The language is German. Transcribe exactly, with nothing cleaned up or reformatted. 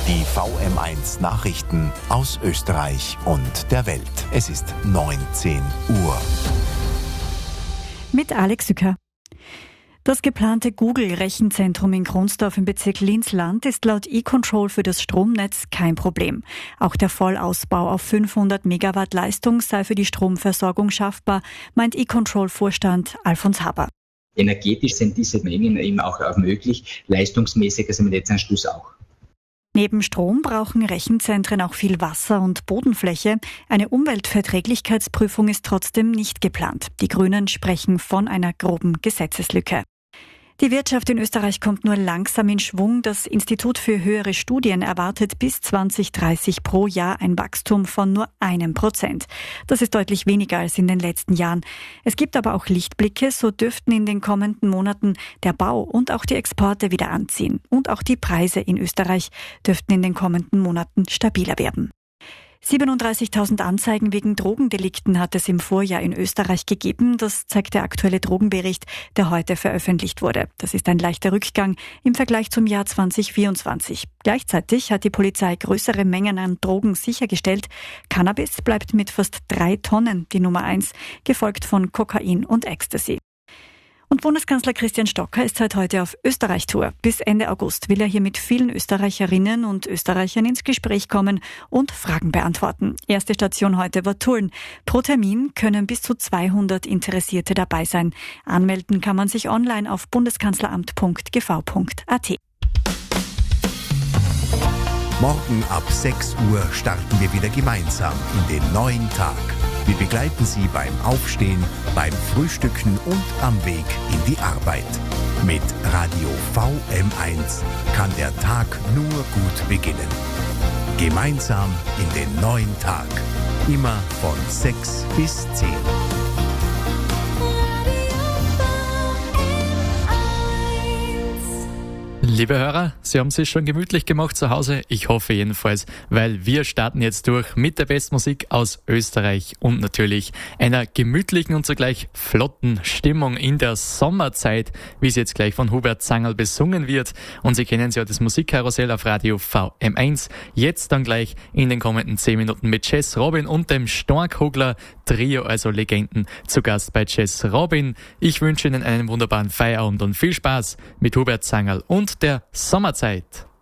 Die V M eins Nachrichten aus Österreich und der Welt. Es ist neunzehn Uhr. Mit Alex Sücker. Das geplante Google-Rechenzentrum in Kronsdorf im Bezirk Linz-Land ist laut E-Control für das Stromnetz kein Problem. Auch der Vollausbau auf fünfhundert Megawatt Leistung sei für die Stromversorgung schaffbar, meint E-Control-Vorstand Alfons Haber. Energetisch sind diese Mengen eben auch, auch möglich, leistungsmäßig also mit Netzanschluss auch. Neben Strom brauchen Rechenzentren auch viel Wasser und Bodenfläche. Eine Umweltverträglichkeitsprüfung ist trotzdem nicht geplant. Die Grünen sprechen von einer groben Gesetzeslücke. Die Wirtschaft in Österreich kommt nur langsam in Schwung. Das Institut für höhere Studien erwartet bis zwanzig dreißig pro Jahr ein Wachstum von nur einem Prozent. Das ist deutlich weniger als in den letzten Jahren. Es gibt aber auch Lichtblicke. So dürften in den kommenden Monaten der Bau und auch die Exporte wieder anziehen. Und auch die Preise in Österreich dürften in den kommenden Monaten stabiler werden. siebenunddreißigtausend Anzeigen wegen Drogendelikten hat es im Vorjahr in Österreich gegeben. Das zeigt der aktuelle Drogenbericht, der heute veröffentlicht wurde. Das ist ein leichter Rückgang im Vergleich zum Jahr zwanzig vierundzwanzig. Gleichzeitig hat die Polizei größere Mengen an Drogen sichergestellt. Cannabis bleibt mit fast drei Tonnen die Nummer eins, gefolgt von Kokain und Ecstasy. Und Bundeskanzler Christian Stocker ist seit heute auf Österreich-Tour. Bis Ende August will er hier mit vielen Österreicherinnen und Österreichern ins Gespräch kommen und Fragen beantworten. Erste Station heute war Tulln. Pro Termin können bis zu zweihundert Interessierte dabei sein. Anmelden kann man sich online auf bundeskanzleramt punkt g v punkt a t. Morgen ab sechs Uhr starten wir wieder gemeinsam in den neuen Tag. Wir begleiten Sie beim Aufstehen, beim Frühstücken und am Weg in die Arbeit. Mit Radio V M eins kann der Tag nur gut beginnen. Gemeinsam in den neuen Tag. Immer von sechs bis zehn. Liebe Hörer, Sie haben es sich schon gemütlich gemacht zu Hause. Ich hoffe jedenfalls, weil wir starten jetzt durch mit der Bestmusik aus Österreich und natürlich einer gemütlichen und zugleich flotten Stimmung in der Sommerzeit, wie es jetzt gleich von Hubert Zangerl besungen wird. Und Sie kennen ja das Musikkarussell auf Radio V M eins. Jetzt dann gleich in den kommenden zehn Minuten mit Jess Robin und dem Storkhogler Trio, also Legenden, zu Gast bei Jess Robin. Ich wünsche Ihnen einen wunderbaren Feierabend und viel Spaß mit Hubert Zangerl und der Sommerzeit.